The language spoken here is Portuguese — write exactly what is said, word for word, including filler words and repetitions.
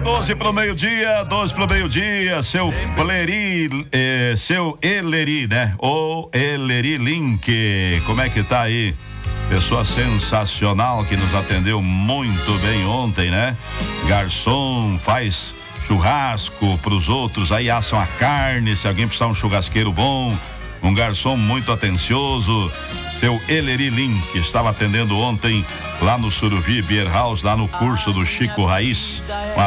doze pro meio-dia, doze pro meio-dia, seu Pleri, eh, seu Eleri, né? O Eleri Link, como é que tá aí? Pessoa sensacional que nos atendeu muito bem ontem, né? Garçom, faz churrasco pros outros, aí assam a carne, se alguém precisar um churrasqueiro bom, um garçom muito atencioso. Seu Eleri Link estava atendendo ontem lá no Suruvi Beer House, lá no curso do Chico Raiz. Um